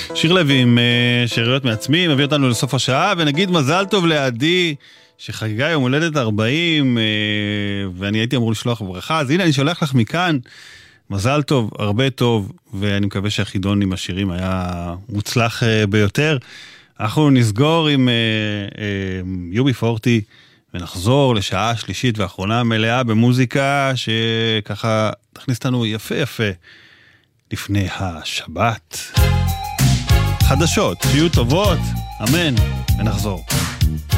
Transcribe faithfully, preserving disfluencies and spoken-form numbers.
שיר לוי עם uh, שאריות מעצמי, מביא אותנו לסוף השעה, ונגיד מזל טוב לעדי, שחגיגה יום הולדת ארבעים, uh, ואני הייתי אמור לשלוח ברכה, אז הנה אני שולח לך מכאן, מזל טוב, הרבה טוב, ואני מקווה שהחידון עם השירים היה מוצלח uh, ביותר. אנחנו נסגור עם יו בי פורטי, ונחזור לשעה שלישית ואחרונה מלאה במוזיקה, שככה תכניס לנו יפה יפה לפני השבת. חדשות, שיהיו טובות, אמן, ונחזור.